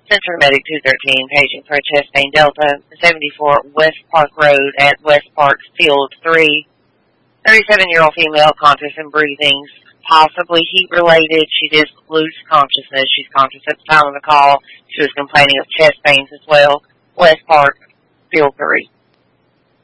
Central Medic 213, paging for a chest pain Delta, 74 West Park Road at West Park Field 3. 37-year-old female, conscious and breathing, possibly heat-related. She did lose consciousness. She's conscious at the time of the call. She was complaining of chest pains as well. West Park Field 3.